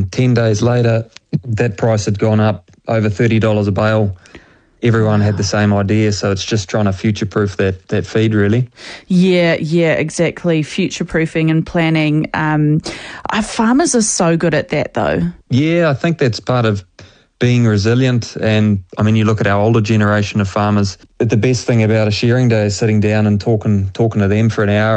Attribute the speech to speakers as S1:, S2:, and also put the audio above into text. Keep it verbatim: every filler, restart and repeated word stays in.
S1: and ten days later, that price had gone up over thirty dollars a bale. Everyone had the same idea, so it's just trying to future-proof that, that feed, really.
S2: Yeah, yeah, exactly. Future-proofing and planning. Um, our farmers are so good at that, though.
S1: Yeah, I think that's part of being resilient. And, I mean, you look at our older generation of farmers, the best thing about a shearing day is sitting down and talking talking to them for an hour